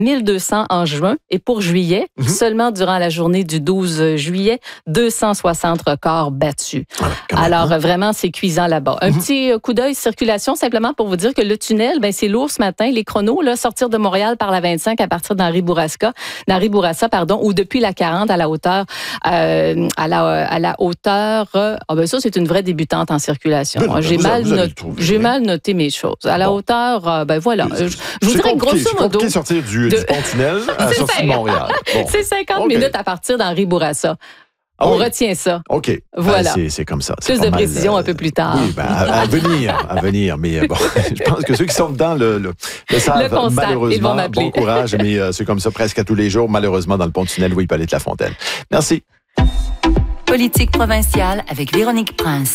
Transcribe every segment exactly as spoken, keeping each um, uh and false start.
mille deux cents en juin. Et pour juillet, mm-hmm. seulement durant la journée du douze juillet, deux cent soixante records battus. Ah, Alors, même, hein? vraiment, c'est cuisant là-bas. Un mm-hmm. petit coup d'œil circulation, simplement pour vous dire que le tunnel, ben c'est lourd ce matin. Les chronos, là, sortir de Montréal par la vingt-cinq à partir d'Henri Bourassa, d'Henri Bourassa, pardon, ou depuis la quarante à la hauteur, euh, à la, à la hauteur, euh, oh ben ça, c'est une vraie débutante en circulation. Ben, j'ai, mal, not, j'ai mal noté mes choses. À la bon. hauteur, euh, ben voilà. Je, je vous dirais grosso modo. C'est compliqué de sortir du, de... du pont-tunnel à la sortie de Montréal. Bon. C'est cinquante okay. minutes à partir d'Henri Bourassa. Ah On oui. retient ça. OK. Voilà. Ben, c'est, c'est comme ça. C'est Plus de mal, précision euh, un peu plus tard. Oui, ben, à, à venir, à venir. Mais bon, je pense que ceux qui sont dedans le, le, le savent, le constat, malheureusement. Bon courage, mais euh, c'est comme ça presque à tous les jours, malheureusement, dans le pont-tunnel Louis-Hippolyte Lafontaine. Merci. Politique provinciale avec Véronique Prince.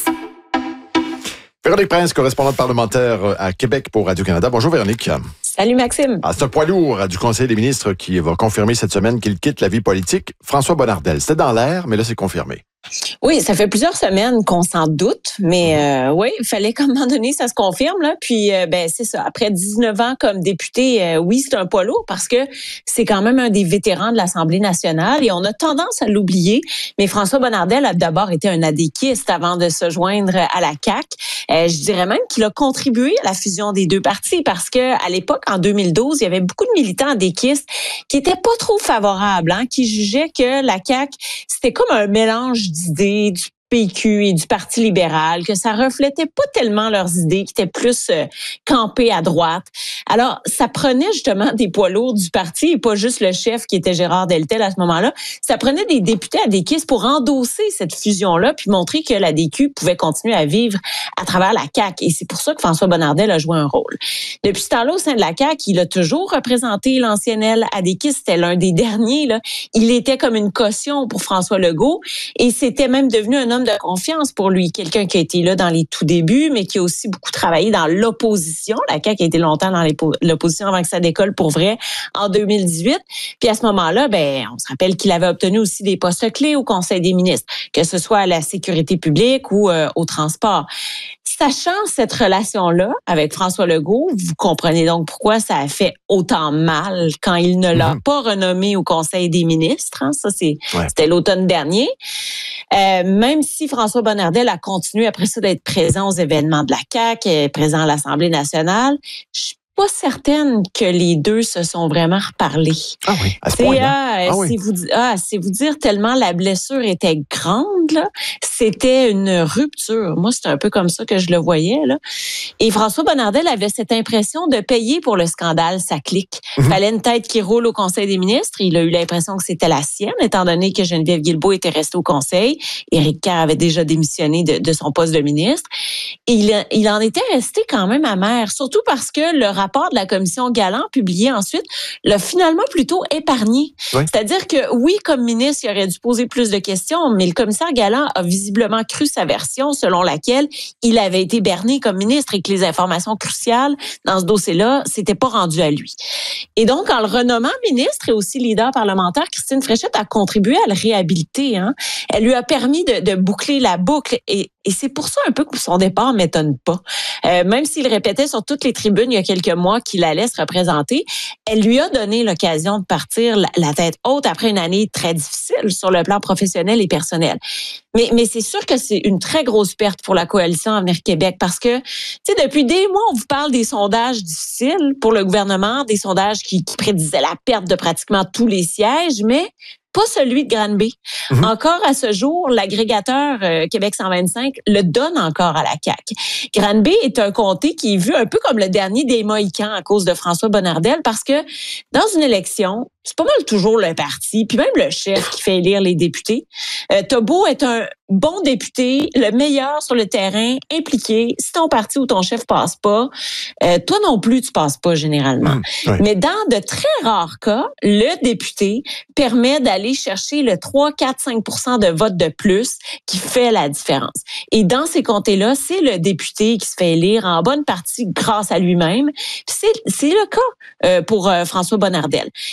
Véronique Prince, correspondante parlementaire à Québec pour Radio-Canada. Bonjour Véronique. Salut Maxime. Ah, c'est un poids lourd du Conseil des ministres qui va confirmer cette semaine qu'il quitte la vie politique. François Bonnardel. C'était dans l'air, mais là, c'est confirmé. Oui, ça fait plusieurs semaines qu'on s'en doute, mais euh, oui, il fallait qu'à un moment donné, ça se confirme. Là. Puis, euh, ben c'est ça. Après dix-neuf ans comme député, euh, oui, c'est un poids lourd parce que c'est quand même un des vétérans de l'Assemblée nationale et on a tendance à l'oublier. Mais François Bonnardel a d'abord été un adéquiste avant de se joindre à la C A Q. Euh, je dirais même qu'il a contribué à la fusion des deux partis parce que à l'époque, en deux mille douze, il y avait beaucoup de militants adéquistes qui étaient pas trop favorables, hein, qui jugeaient que la C A Q, c'était comme un mélange d'idées du P Q et du Parti libéral, que ça reflétait pas tellement leurs idées, qui étaient plus euh, campées à droite. Alors, ça prenait justement des poids lourds du parti et pas juste le chef qui était Gérard Deltel à ce moment-là. Ça prenait des députés adéquistes pour endosser cette fusion-là puis montrer que la D Q pouvait continuer à vivre à travers la C A Q. Et c'est pour ça que François Bonnardel a joué un rôle. Depuis ce temps-là, au sein de la C A Q, il a toujours représenté l'ancienne aile adéquiste. C'était l'un des derniers, là. Il était comme une caution pour François Legault et c'était même devenu un homme de confiance pour lui. Quelqu'un qui a été là dans les tout débuts, mais qui a aussi beaucoup travaillé dans l'opposition. La C A Q a été longtemps dans l'opposition avant que ça décolle pour vrai en deux mille dix-huit. Puis à ce moment-là, ben, on se rappelle qu'il avait obtenu aussi des postes clés au Conseil des ministres, que ce soit à la sécurité publique ou euh, au transport. Sachant cette relation-là avec François Legault, vous comprenez donc pourquoi ça a fait autant mal quand il ne l'a mmh. pas renommé au Conseil des ministres. Hein. Ça, c'est, ouais. c'était l'automne dernier. Euh, même si François Bonnardel a continué après ça d'être présent aux événements de la C A Q, présent à l'Assemblée nationale, je suis pas certaine que les deux se sont vraiment reparlés. Ah oui, à ce point-là. Ah, ah, oui. c'est, vous, ah, c'est vous dire tellement la blessure était grande, là. C'était une rupture. Moi, c'est un peu comme ça que je le voyais, là. Et François Bonnardel avait cette impression de payer pour le scandale, sa clique. Il mm-hmm. fallait une tête qui roule au Conseil des ministres. Il a eu l'impression que c'était la sienne, étant donné que Geneviève Guilbeault était restée au Conseil. Éric Kerr avait déjà démissionné de, de son poste de ministre. Et il, il en était resté quand même amer, surtout parce que le rapport de la commission Galland, publié ensuite, l'a finalement plutôt épargné. Oui. C'est-à-dire que, oui, comme ministre, il aurait dû poser plus de questions, mais le commissaire Galland a visiblement cru sa version selon laquelle il avait été berné comme ministre et que les informations cruciales dans ce dossier-là s'étaient pas rendues à lui. Et donc, en le renommant ministre et aussi leader parlementaire, Christine Fréchette a contribué à le réhabiliter. Hein. Elle lui a permis de, de boucler la boucle et Et c'est pour ça un peu que son départ ne m'étonne pas. Euh, même s'il répétait sur toutes les tribunes il y a quelques mois qu'il allait se représenter, elle lui a donné l'occasion de partir la, la tête haute après une année très difficile sur le plan professionnel et personnel. Mais, mais c'est sûr que c'est une très grosse perte pour la coalition Avenir Québec parce que, tu sais, depuis des mois, on vous parle des sondages difficiles pour le gouvernement, des sondages qui, qui prédisaient la perte de pratiquement tous les sièges, mais pas celui de Granby. Mm-hmm. Encore à ce jour, l'agrégateur euh, Québec cent vingt-cinq le donne encore à la C A Q. Granby est un comté qui est vu un peu comme le dernier des Mohicans à cause de François Bonnardel parce que dans une élection, c'est pas mal toujours le parti, puis même le chef qui fait élire les députés. Euh, t'as beau être un bon député, le meilleur sur le terrain, impliqué. Si ton parti ou ton chef passe pas, euh, toi non plus, tu passes pas généralement. Mmh, oui. Mais dans de très rares cas, le député permet d'aller chercher le trois, quatre, cinq pour cent de votes de plus qui fait la différence. Et dans ces comtés-là, c'est le député qui se fait élire en bonne partie grâce à lui-même. Puis c'est, c'est le cas euh, pour euh, François Bonnardel. Et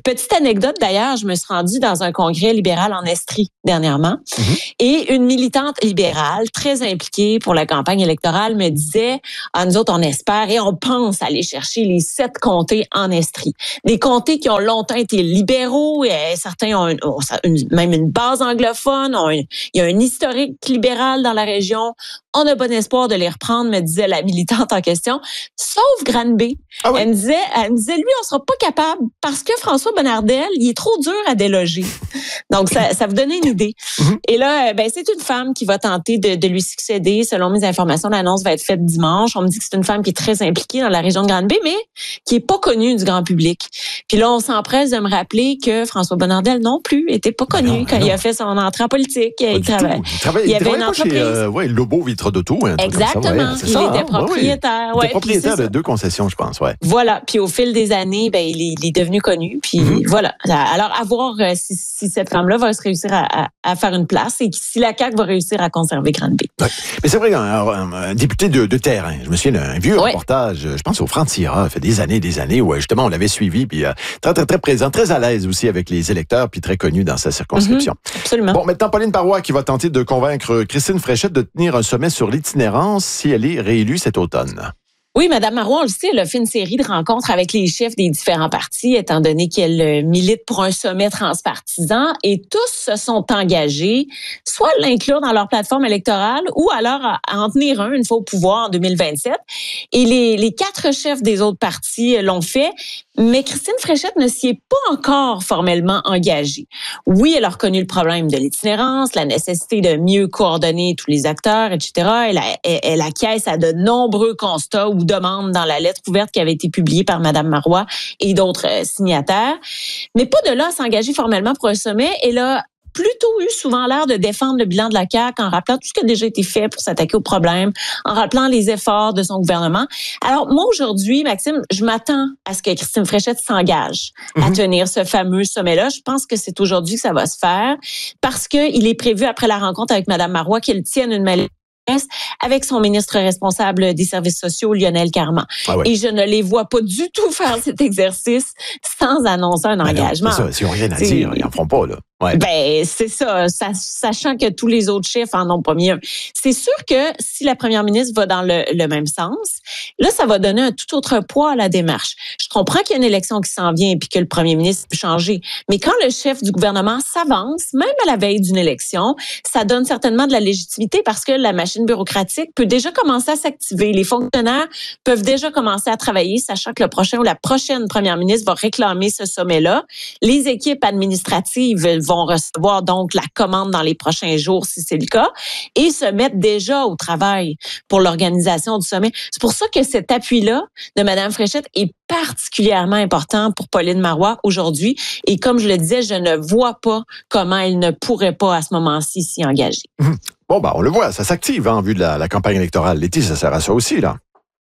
petite anecdote d'ailleurs, je me suis rendue dans un congrès libéral en Estrie dernièrement mm-hmm. et une militante libérale très impliquée pour la campagne électorale me disait ah, nous autres on espère et on pense aller chercher les sept comtés en Estrie. Des comtés qui ont longtemps été libéraux et certains ont, une, ont une, même une base anglophone, ont une, il y a un historique libéral dans la région. On a bon espoir de les reprendre, me disait la militante en question, sauf Granby. Ah oui. Elle me disait, elle me disait, lui, on sera pas capable parce que François Bonnardel, il est trop dur à déloger. Donc, ça, ça vous donne une idée. Mm-hmm. Et là, ben, c'est une femme qui va tenter de, de lui succéder. Selon mes informations, l'annonce va être faite dimanche. On me dit que c'est une femme qui est très impliquée dans la région de Granby, mais qui est pas connue du grand public. Puis là, on s'empresse de me rappeler que François Bonnardel non plus était pas connu non, quand non. il a fait son entrée en politique. Pas il, travaille, il, travaille, il, il avait une entreprise. Chez, euh, ouais, Lobo Vitre d'Auto. Hein, exactement. Ouais, il ça, était hein? propriétaire. Ouais, ouais, il était propriétaire de deux concessions, je pense. Ouais. Voilà. Puis au fil des années, ben il est, il est devenu connu. Puis mm-hmm. voilà. Alors à voir euh, si, si cette femme-là va se réussir à, à, à faire une place et si la C A Q va réussir à conserver Granby. Ouais. Mais c'est vrai, un, un, un député de, de terrain. Je me souviens d'un vieux ouais. reportage, je pense au Franc-Tireur, ça fait des années, des années où justement on l'avait suivi, puis euh, très très très présent, très à l'aise aussi avec les électeurs, puis très connu dans sa circonscription. Mm-hmm. Absolument. Bon, maintenant Pauline Marois qui va tenter de convaincre Christine Fréchette de tenir un sommet sur l'itinérance si elle est réélue cet automne. Oui, Mme Marois, on le sait, elle a fait une série de rencontres avec les chefs des différents partis, étant donné qu'elle milite pour un sommet transpartisan, et tous se sont engagés, soit à l'inclure dans leur plateforme électorale, ou alors à en tenir un une fois au pouvoir en deux mille vingt-sept. Et les, les quatre chefs des autres partis l'ont fait, mais Christine Fréchette ne s'y est pas encore formellement engagée. Oui, elle a reconnu le problème de l'itinérance, la nécessité de mieux coordonner tous les acteurs, et cetera. Elle, a, elle, elle acquiesce à de nombreux constats ou demandes dans la lettre ouverte qui avait été publiée par Mme Marois et d'autres euh, signataires. Mais pas de là à s'engager formellement pour un sommet. Elle a plutôt eu souvent l'air de défendre le bilan de la C A Q en rappelant tout ce qui a déjà été fait pour s'attaquer au problème, en rappelant les efforts de son gouvernement. Alors, moi, aujourd'hui, Maxime, je m'attends à ce que Christine Fréchette s'engage mm-hmm. à tenir ce fameux sommet-là. Je pense que c'est aujourd'hui que ça va se faire parce qu'il est prévu, après la rencontre avec Mme Marois, qu'elle tienne une maladie avec son ministre responsable des services sociaux, Lionel Carman. Ah ouais. Et je ne les vois pas du tout faire cet exercice sans annoncer un ben engagement. Non, c'est ça, s'ils n'ont rien à c'est... dire, ils n'en feront pas, là. Ouais. Ben, c'est ça, ça, sachant que tous les autres chefs en ont pas mis un. C'est sûr que si la première ministre va dans le, le même sens, là, ça va donner un tout autre poids à la démarche. Je comprends qu'il y a une élection qui s'en vient et puis que le premier ministre peut changer. Mais quand le chef du gouvernement s'avance, même à la veille d'une élection, ça donne certainement de la légitimité parce que la machine bureaucratique peut déjà commencer à s'activer. Les fonctionnaires peuvent déjà commencer à travailler, sachant que le prochain ou la prochaine première ministre va réclamer ce sommet-là. Les équipes administratives vont recevoir donc la commande dans les prochains jours, si c'est le cas, et se mettre déjà au travail pour l'organisation du sommet. C'est pour ça que cet appui-là de Mme Fréchette est particulièrement important pour Pauline Marois aujourd'hui. Et comme je le disais, je ne vois pas comment elle ne pourrait pas à ce moment-ci s'y engager. Mmh. Bon, ben, on le voit, ça s'active hein, en vue de la, la campagne électorale. L'été, ça sert à ça aussi, là.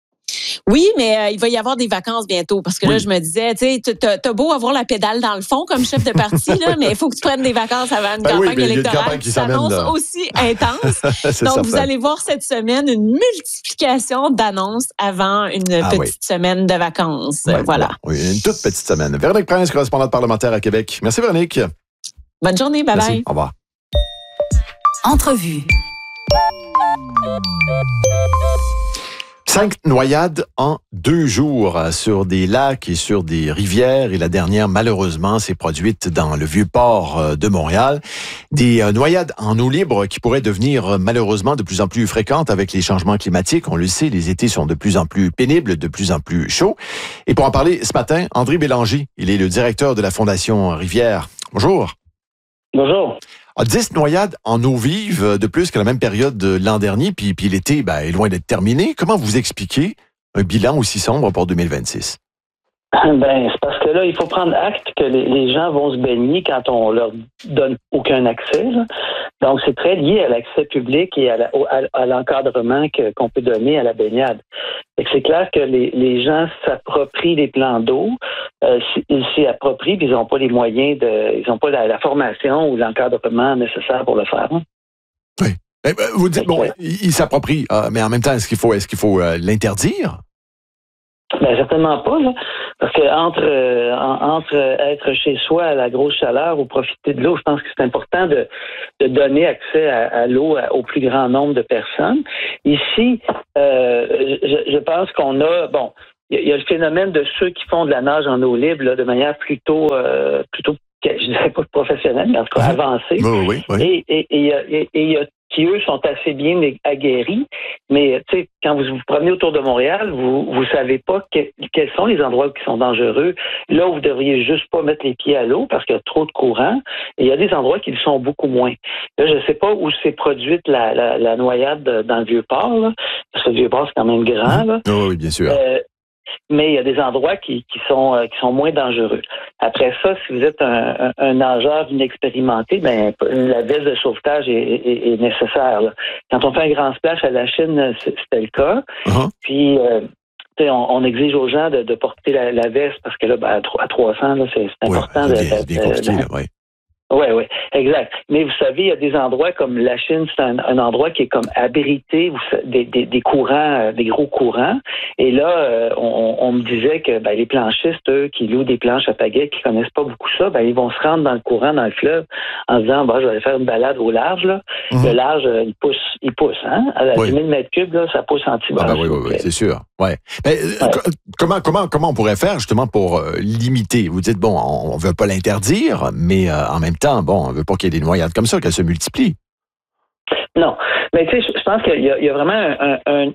Oui, mais euh, il va y avoir des vacances bientôt parce que oui. là, je me disais, tu sais, t'as, t'as beau avoir la pédale dans le fond comme chef de parti, là, mais il faut que tu prennes des vacances avant une ben campagne oui, électorale qui s'annonce là. Aussi intense. Donc, certain. Vous allez voir cette semaine une multiplication d'annonces avant une ah, petite oui. semaine de vacances. Ouais, voilà. Oui, une toute petite semaine. Véronique Prince, correspondante parlementaire à Québec. Merci, Véronique. Bonne journée. Bye Merci. bye. Au revoir. Entrevue. Cinq noyades en deux jours sur des lacs et sur des rivières. Et la dernière, malheureusement, s'est produite dans le Vieux-Port de Montréal. Des noyades en eau libre qui pourraient devenir malheureusement de plus en plus fréquentes avec les changements climatiques. On le sait, les étés sont de plus en plus pénibles, de plus en plus chauds. Et pour en parler ce matin, André Bélanger, il est le directeur de la Fondation Rivière. Bonjour. Bonjour. dix noyades en eau vive de plus que la même période de l'an dernier, puis, puis l'été ben, est loin d'être terminé. Comment vous expliquez un bilan aussi sombre pour deux mille vingt-six? Ben, c'est parce que là, il faut prendre acte que les, les gens vont se baigner quand on leur donne aucun accès. Là. Donc, c'est très lié à l'accès public et à, la, à, à l'encadrement que, qu'on peut donner à la baignade. Fait que c'est clair que les, les gens s'approprient les plans d'eau, euh, ils s'y approprient, puis ils n'ont pas les moyens de, ils n'ont pas la, la formation ou l'encadrement nécessaire pour le faire. Hein. Oui. Mais, vous dites, bon, ils s'approprient, euh, mais en même temps, est-ce qu'il faut, est-ce qu'il faut euh, l'interdire? Ben certainement pas, là, parce que entre euh, entre être chez soi à la grosse chaleur ou profiter de l'eau, je pense que c'est important de, de donner accès à, à l'eau à, au plus grand nombre de personnes. Ici, euh, je, je pense qu'on a, bon, il y, y a le phénomène de ceux qui font de la nage en eau libre là, de manière plutôt euh, plutôt, je dirais pas professionnelle, mais en tout cas avancée. Oui, oui, oui. Et il y a, et, et y a qui, eux, sont assez bien aguerris. Mais, tu sais, quand vous vous promenez autour de Montréal, vous vous savez pas que, quels sont les endroits qui sont dangereux. Là où vous devriez juste pas mettre les pieds à l'eau parce qu'il y a trop de courant. Et il y a des endroits qui le sont beaucoup moins. Là, je sais pas où s'est produite la, la, la noyade dans le Vieux-Port, là, parce que le Vieux-Port, c'est quand même grand, là. Oh, oui, bien sûr. Euh, mais il y a des endroits qui, qui sont euh, qui sont moins dangereux. Après ça, si vous êtes un, un, un nageur inexpérimenté, ben la veste de sauvetage est, est, est nécessaire. Là. Quand on fait un grand splash à la Chine, c'était le cas. Uh-huh. Puis euh, on, on exige aux gens de, de porter la, la veste parce que là, ben, à trois cents, là, c'est, c'est important. Oui, c'est bien compliqué, là, oui. Oui, oui, exact. Mais vous savez, il y a des endroits comme la Chine, c'est un, un endroit qui est comme abrité vous, des, des, des courants, des gros courants. Et là, euh, on, on me disait que ben, les planchistes, eux, qui louent des planches à pagaie, qui connaissent pas beaucoup ça, ben ils vont se rendre dans le courant, dans le fleuve, en se disant, bah, je vais aller faire une balade au large. Là. Mm-hmm. Le large, il pousse, il pousse, hein. À oui. dix mille mètres cubes, là, ça pousse anti-bas. Ah ben oui, oui, oui, c'est sûr. Ouais. Mais ouais. comment, comment, comment on pourrait faire justement pour euh, limiter? Vous dites, bon, on ne veut pas l'interdire, mais euh, en même temps, bon, on ne veut pas qu'il y ait des noyades comme ça, qu'elles se multiplient. Non. Mais tu sais, je pense qu'il y a, il y a vraiment un... un, un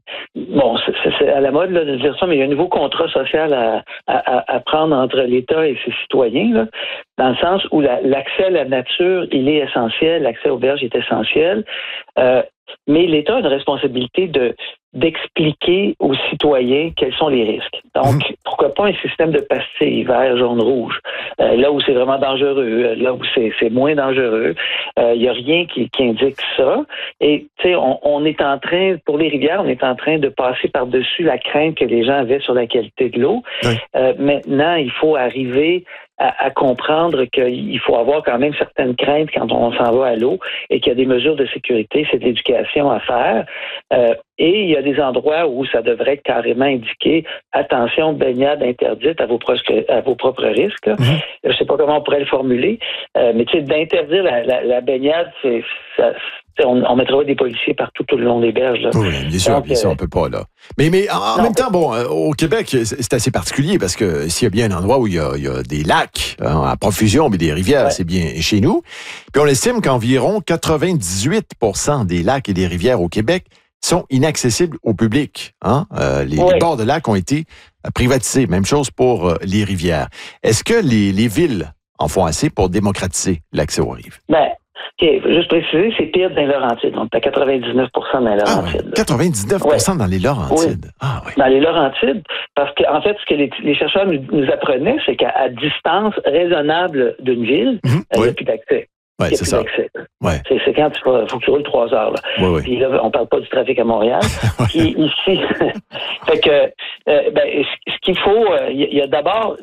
bon, c'est, c'est à la mode là, de dire ça, mais il y a un nouveau contrat social à, à, à prendre entre l'État et ses citoyens, là, dans le sens où la, l'accès à la nature, il est essentiel, l'accès aux berges est essentiel. Euh, Mais l'État a une responsabilité de d'expliquer aux citoyens quels sont les risques. Donc, mmh. pourquoi pas un système de pastilles vert, jaune, rouge, euh, là où c'est vraiment dangereux, là où c'est, c'est moins dangereux. Il euh, n'y a rien qui, qui indique ça. Et, tu sais, on, on est en train, pour les rivières, on est en train de passer par-dessus la crainte que les gens avaient sur la qualité de l'eau. Mmh. Euh, maintenant, il faut arriver à, à comprendre qu'il faut avoir quand même certaines craintes quand on s'en va à l'eau et qu'il y a des mesures de sécurité, c'est de l'éducation à faire. Euh, et il y a des endroits où ça devrait être carrément indiqué « Attention, baignade interdite à vos, pro- à vos propres risques. » Mm-hmm. Je ne sais pas comment on pourrait le formuler, euh, mais tu sais, d'interdire la, la, la baignade, c'est... Ça, On, on mettra des policiers partout tout le long des berges. Là. Oui, bien sûr, Donc, bien sûr, on peut pas, là. Mais, mais en, en même temps, bon, euh, au Québec, c'est assez particulier parce que s'il y a bien un endroit où il y a, il y a des lacs hein, à profusion, mais des rivières, ouais. c'est bien chez nous. Puis on estime qu'environ quatre-vingt-dix-huit pour cent des lacs et des rivières au Québec sont inaccessibles au public. Hein? Euh, les, ouais. les bords de lacs ont été privatisés. Même chose pour euh, les rivières. Est-ce que les, les villes en font assez pour démocratiser l'accès aux rives? Ben, OK, juste préciser, c'est pire dans les Laurentides. Donc, t'as quatre-vingt-dix-neuf pour cent dans les Laurentides. Ah ouais, quatre-vingt-dix-neuf pour cent ouais. dans les Laurentides. Oui. Ah, ouais. Dans les Laurentides, parce qu'en en fait, ce que les, les chercheurs nous, nous apprenaient, c'est qu'à à distance raisonnable d'une ville, il mmh, n'y a plus d'accès. Oui, c'est ça. Ouais. C'est, c'est quand il faut, faut que tu roules trois heures. Là. Ouais, ouais. Puis là, on parle pas du trafic à Montréal. Puis ici, fait que, euh, ben, ce qu'il faut, il euh, y, y a d'abord,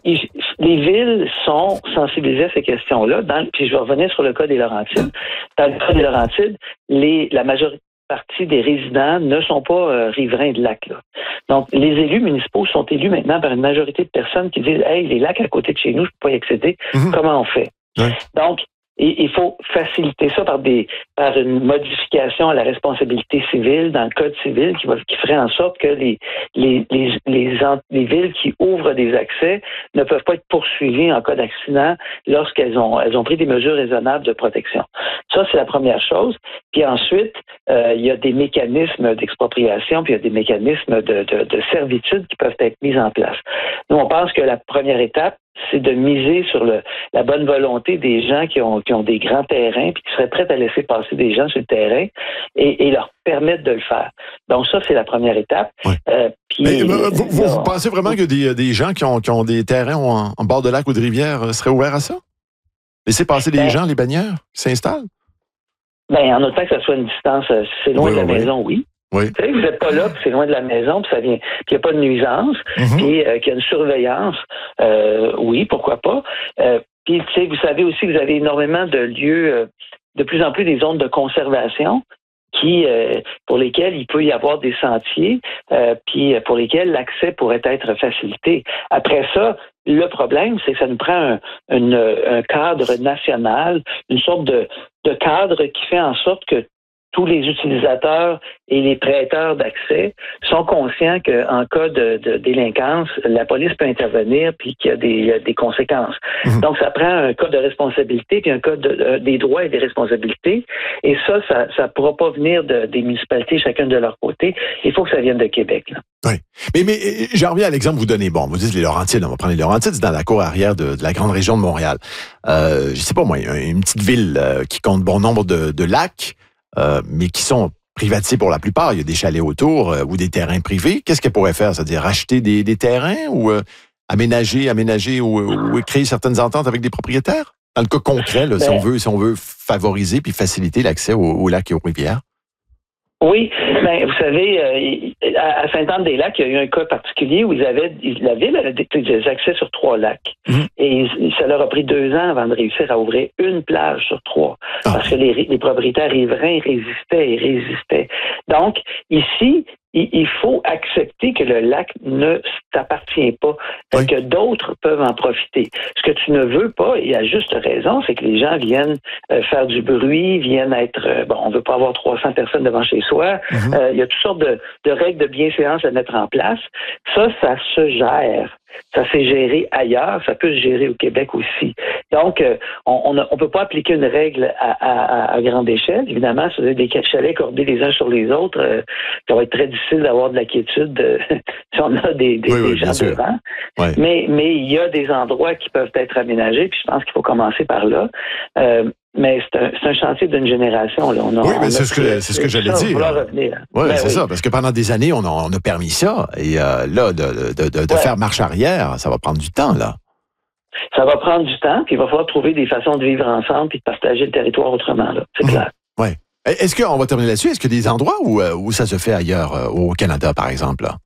les villes sont sensibilisées à ces questions-là. Dans, puis je vais revenir sur le cas des Laurentides. Dans le cas des Laurentides, les, la majorité partie des résidents ne sont pas euh, riverains de lacs. Là. Donc, les élus municipaux sont élus maintenant par une majorité de personnes qui disent « Hey, les lacs à côté de chez nous, je peux pas y accéder. Mm-hmm. Comment on fait? Ouais. » Donc, et il faut faciliter ça par des par une modification à la responsabilité civile dans le code civil qui va qui ferait en sorte que les les les les, les villes qui ouvrent des accès ne peuvent pas être poursuivies en cas d'accident lorsqu'elles ont elles ont pris des mesures raisonnables de protection. Ça c'est la première chose. Puis ensuite euh, il y a des mécanismes d'expropriation puis il y a des mécanismes de, de de servitude qui peuvent être mis en place. Nous on pense que la première étape c'est de miser sur le, la bonne volonté des gens qui ont, qui ont des grands terrains puis qui seraient prêts à laisser passer des gens sur le terrain et, et leur permettre de le faire. Donc ça, c'est la première étape. Ouais. Euh, puis, Mais, euh, vous, vous, vous pensez vraiment que des, des gens qui ont, qui ont des terrains en, en bord de lac ou de rivière seraient ouverts à ça? Laisser passer des ben, gens, les bannières, qui s'installent? Ben, en autant que ça soit une distance, c'est loin oui, de la oui. maison, oui. Oui. Tu sais, vous n'êtes pas là, puis c'est loin de la maison, puis ça vient, puis il n'y a pas de nuisance, mm-hmm. puis euh, qu'il y a une surveillance, euh, oui, pourquoi pas. Euh, puis, tu sais, vous savez aussi que vous avez énormément de lieux, euh, de plus en plus des zones de conservation qui euh, pour lesquels il peut y avoir des sentiers, euh, puis pour lesquels l'accès pourrait être facilité. Après ça, le problème, c'est que ça nous prend un, une, un cadre national, une sorte de, de cadre qui fait en sorte que tous les utilisateurs et les prêteurs d'accès sont conscients qu'en cas de, de délinquance, la police peut intervenir puis qu'il y a des, il y a des conséquences. Mmh. Donc, ça prend un code de responsabilité puis un code de, de, des droits et des responsabilités. Et ça, ça ne pourra pas venir de, des municipalités, chacune de leur côté. Il faut que ça vienne de Québec. Là. Oui. Mais, mais j'en reviens à l'exemple que vous donnez. Bon, vous dites les Laurentides, on va prendre les Laurentides, c'est dans la cour arrière de, de la grande région de Montréal. Euh, je sais pas moi, une petite ville euh, qui compte bon nombre de, de lacs, Euh, mais qui sont privatisés pour la plupart. Il y a des chalets autour euh, ou des terrains privés. Qu'est-ce qu'elle pourrait faire? C'est-à-dire acheter des, des terrains ou euh, aménager, aménager ou, ou créer certaines ententes avec des propriétaires? Dans le cas concret, là, ben, si on veut, si on veut favoriser puis faciliter l'accès aux, aux lacs et aux rivières. Oui, ben vous savez, euh, à Sainte-Anne-des-Lacs, il y a eu un cas particulier où ils avaient, la ville avait des, des accès sur trois lacs. Mmh. Et ça leur a pris deux ans avant de réussir à ouvrir une plage sur trois. Ah. Parce que les, les propriétaires riverains résistaient et résistaient. Donc, ici, il faut accepter que le lac ne t'appartient pas, oui. que d'autres peuvent en profiter. Ce que tu ne veux pas, et à juste raison, c'est que les gens viennent euh, faire du bruit, viennent être... Euh, bon, on ne veut pas avoir trois cents personnes devant chez soi. Mm-hmm. Euh, il y a toutes sortes de, de règles de bienséance à mettre en place. Ça, ça se gère. Ça s'est géré ailleurs, ça peut se gérer au Québec aussi. Donc, euh, on ne peut pas appliquer une règle à, à, à grande échelle. Évidemment, si vous avez des chalets cordés les uns sur les autres, euh, ça va être très difficile d'avoir de la quiétude euh, si on a des, des, oui, des oui, gens devant. Oui. Mais, mais il y a des endroits qui peuvent être aménagés, puis je pense qu'il faut commencer par là. Euh, Mais c'est un, c'est un chantier d'une génération. Là. On a, oui, mais on c'est, a ce que, c'est ce que j'allais dire. Revenir. Ouais, ben c'est oui, ça, parce que pendant des années, on a, on a permis ça. Et euh, là, de, de, de, de ouais. faire marche arrière, ça va prendre du temps, là. Ça va prendre du temps, puis il va falloir trouver des façons de vivre ensemble puis de partager le territoire autrement, là. C'est mmh. clair. Oui. Est-ce qu'on va terminer là-dessus? Est-ce qu'il y a des endroits où, où ça se fait ailleurs, au Canada, par exemple, là?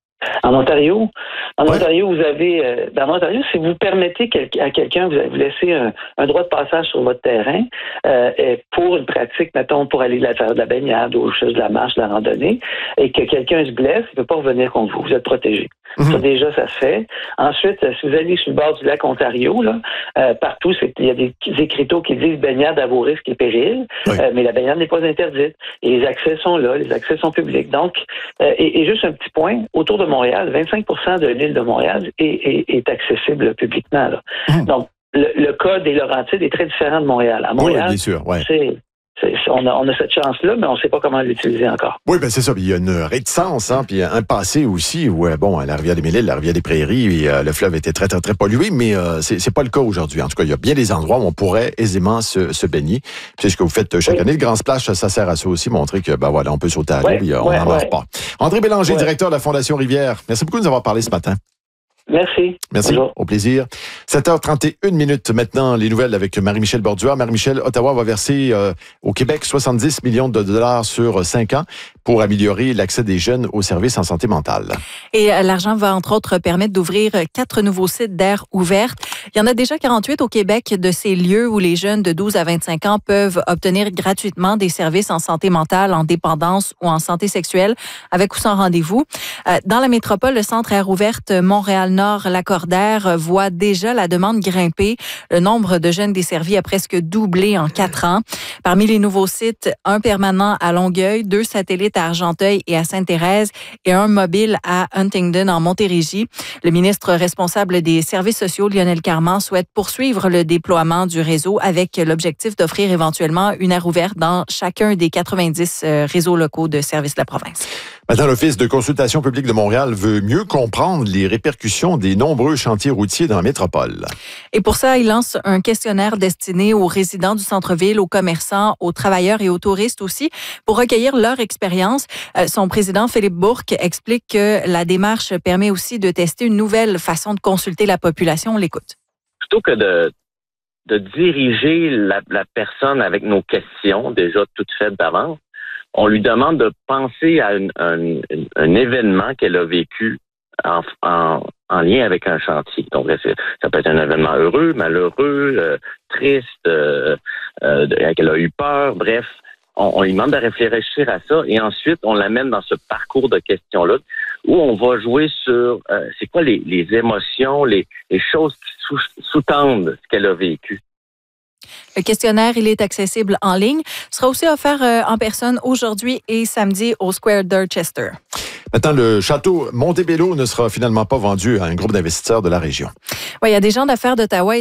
En Ontario, en ouais. Ontario, vous avez, euh, dans l'Ontario, si vous permettez quel, à quelqu'un, vous, vous laissez un, un droit de passage sur votre terrain euh, pour une pratique, mettons, pour aller la faire de la baignade ou chose de la marche, de la randonnée, et que quelqu'un se blesse, il ne peut pas revenir contre vous. Vous êtes protégé. Mm-hmm. Ça, déjà, ça se fait. Ensuite, si vous allez sur le bord du lac Ontario, là, euh, partout, c'est, il y a des écriteaux qui disent baignade à vos risques et périls, oui. euh, mais la baignade n'est pas interdite. Et les accès sont là, les accès sont publics. Donc, euh, et, et juste un petit point, autour de Montréal, vingt-cinq pour cent de l'île de Montréal est, est, est accessible publiquement. Là. Mmh. Donc, le, le cas des Laurentides est très différent de Montréal. À Montréal, oui, bien sûr, ouais. c'est... C'est, on, a, on a cette chance-là, mais on ne sait pas comment l'utiliser encore. Oui, ben c'est ça. Puis il y a une réticence, hein, puis un passé aussi où, bon, la rivière des Mille-Îles, la rivière des Prairies, et, euh, le fleuve était très, très, très pollué, mais euh, c'est, c'est pas le cas aujourd'hui. En tout cas, il y a bien des endroits où on pourrait aisément se, se baigner. C'est ce que vous faites chaque oui. année. Le Grand Splash, ça sert à ça aussi, montrer que, ben voilà, on peut sauter à l'eau, oui, on n'en ouais, meurt ouais. pas. André Bélanger, ouais. directeur de la Fondation Rivière, merci beaucoup de nous avoir parlé ce matin. Merci. Merci. Bonjour. Au plaisir. sept heures trente et une minutes maintenant, les nouvelles avec Marie-Michel Borduas. Marie-Michel, Ottawa va verser euh, au Québec soixante-dix millions de dollars sur cinq ans pour améliorer l'accès des jeunes aux services en santé mentale. Et euh, l'argent va entre autres permettre d'ouvrir quatre nouveaux sites d'air ouverte. Il y en a déjà quarante-huit au Québec de ces lieux où les jeunes de douze à vingt-cinq ans peuvent obtenir gratuitement des services en santé mentale, en dépendance ou en santé sexuelle, avec ou sans rendez-vous. Euh, dans la métropole, le Centre Air Ouverte Montréal-Nord-Lacordaire voit déjà la demande grimper. Le nombre de jeunes desservis a presque doublé en quatre ans. Parmi les nouveaux sites, un permanent à Longueuil, deux satellites à Argenteuil et à Sainte-Thérèse et un mobile à Huntingdon en Montérégie. Le ministre responsable des services sociaux, Lionel Carman, souhaite poursuivre le déploiement du réseau avec l'objectif d'offrir éventuellement une aire ouverte dans chacun des quatre-vingt-dix réseaux locaux de services de la province. Maintenant, l'Office de consultation publique de Montréal veut mieux comprendre les répercussions des nombreux chantiers routiers dans la métropole. Et pour ça, il lance un questionnaire destiné aux résidents du centre-ville, aux commerçants, aux travailleurs et aux touristes aussi, pour recueillir leur expérience. Son président, Philippe Bourque, explique que la démarche permet aussi de tester une nouvelle façon de consulter la population. On l'écoute. Plutôt que de, de diriger la, la personne avec nos questions, déjà toutes faites d'avance, on lui demande de penser à une, un, un événement qu'elle a vécu en, en, en lien avec un chantier. Donc, ça peut être un événement heureux, malheureux, euh, triste, euh, euh, qu'elle a eu peur, bref. On, on lui demande de réfléchir à ça et ensuite, on l'amène dans ce parcours de questions-là où on va jouer sur euh, c'est quoi les, les émotions, les, les choses qui sous, sous-tendent ce qu'elle a vécu. Le questionnaire, il est accessible en ligne. Il sera aussi offert euh, en personne aujourd'hui et samedi au Square Dorchester. Maintenant, le château Montebello ne sera finalement pas vendu à un groupe d'investisseurs de la région. Oui, il y a des gens d'affaires d'Ottawa